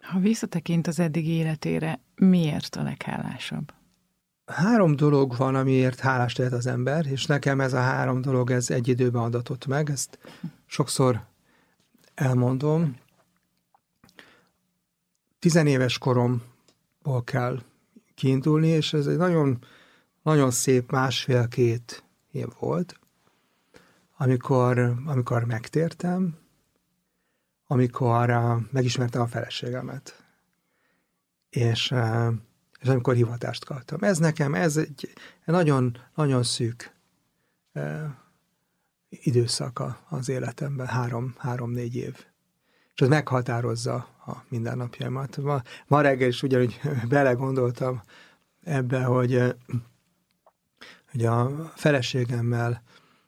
Ha visszatekint az eddigi életére, miért a leghálásabb? 3 dolog van, amiért hálás lehet az ember, és nekem ez a 3 dolog, ez egy időben adatott meg, ezt sokszor elmondom. 10 éves koromból kell kiindulni, és ez egy nagyon, nagyon szép 1,5-2 év volt, amikor megtértem, amikor megismertem a feleségemet, és amikor hivatást kaptam. Ez egy nagyon, nagyon szűk időszaka az életemben, 3-4 év. És az meghatározza a mindennapjaimat. Ma reggel is ugyanúgy belegondoltam ebbe, hogy a feleségemmel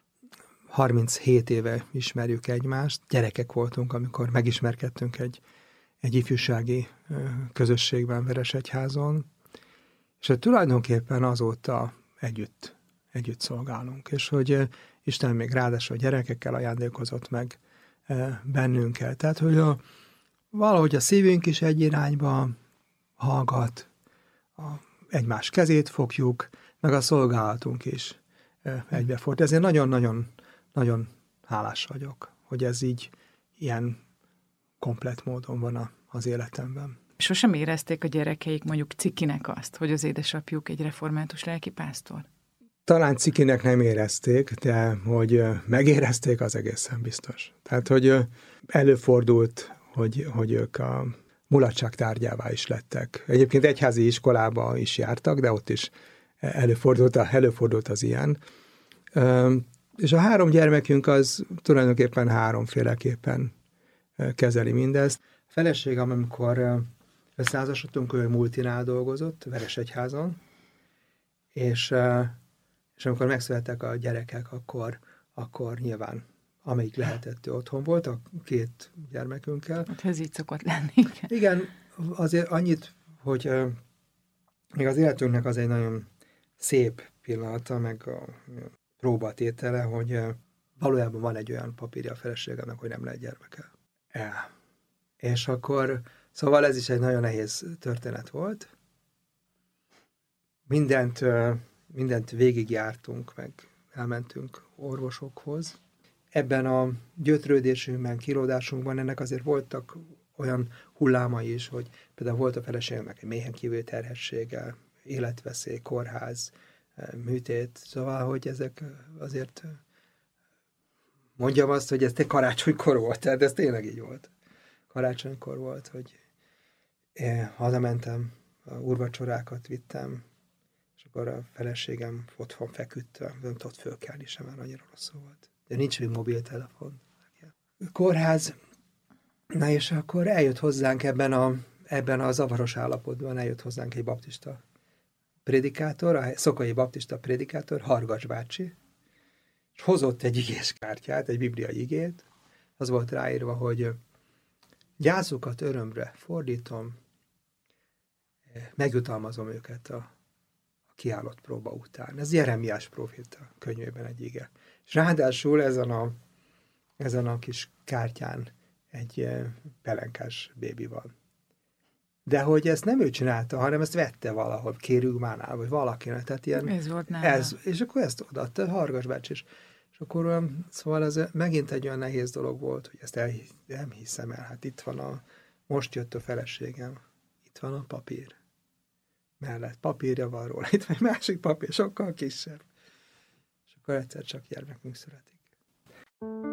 37 éve ismerjük egymást. Gyerekek voltunk, amikor megismerkedtünk egy ifjúsági közösségben, Veresegyházon, és tulajdonképpen azóta együtt szolgálunk. És hogy Isten még ráadásul gyerekekkel ajándékozott meg bennünket. Tehát, hogy valahogy a szívünk is egy irányba hallgat, egymás kezét fogjuk, meg a szolgálatunk is egybefort. Ezért nagyon-nagyon nagyon hálás vagyok, hogy ez így ilyen komplett módon van az életemben. Sosem érezték a gyerekeik mondjuk cikinek azt, hogy az édesapjuk egy református lelkipásztor? Talán cikinek nem érezték, de hogy megérezték, az egészen biztos. Tehát, hogy előfordult, hogy ők a mulatság tárgyává is lettek. Egyébként egyházi iskolába is jártak, de ott is előfordult az ilyen. És a 3 gyermekünk az tulajdonképpen 3-féleképpen kezeli mindezt. A feleségem, amikor összeházasodtunk, ő multinál dolgozott, Veresegyházon, és amikor megszülettek a gyerekek, akkor nyilván amelyik lehetett, ő otthon volt, a 2 gyermekünkkel. Hát ez így szokott lenni. Igen, azért annyit, hogy még az életünknek az egy nagyon szép pillanata, meg a próbatétele, hogy valójában van egy olyan papírja a feleségemnek, hogy nem lehet gyermeke. És akkor, szóval ez is egy nagyon nehéz történet volt. Mindent végigjártunk, meg elmentünk orvosokhoz. Ebben a gyötrődésünkben, kilódásunkban ennek azért voltak olyan hullámai is, hogy például volt a feleségemnek egy méhen kívül terhessége, életveszély, kórház, műtét, szóval, hogy ezek azért mondjam azt, hogy ez karácsonykor volt, tehát ez tényleg így volt. Karácsonykor volt, hogy hazamentem, úrvacsorákat vittem, és akkor a feleségem otthon feküdt, nem tudott fölkelni sem, már annyira rosszul volt. De nincs még mobiltelefon. Kórház, na és akkor eljött hozzánk ebben a zavaros állapotban, eljött hozzánk egy baptista prédikátor, a szokai baptista prédikátor, Hargas bácsi, és hozott egy igéskártyát, egy bibliai igét, az volt ráírva, hogy gyászukat örömre fordítom, megjutalmazom őket a kiállott próba után. Ez Jeremiás próféta könyvében egy ige. És ráadásul ezen a kis kártyán egy pelenkás bébi van. De hogy ezt nem ő csinálta, hanem ezt vette valahol, Kérügmánál, vagy valakinek. Tehát ilyen, ez volt nála. És akkor ezt odaadta, Hargas bácsi is. És akkor szóval ez megint egy olyan nehéz dolog volt, hogy ezt nem hiszem el. Hát itt van most jött a feleségem, itt van a papír. Mellett papírja van róla, itt van egy másik papír, sokkal kisebb. És akkor egyszer csak gyermekünk születik.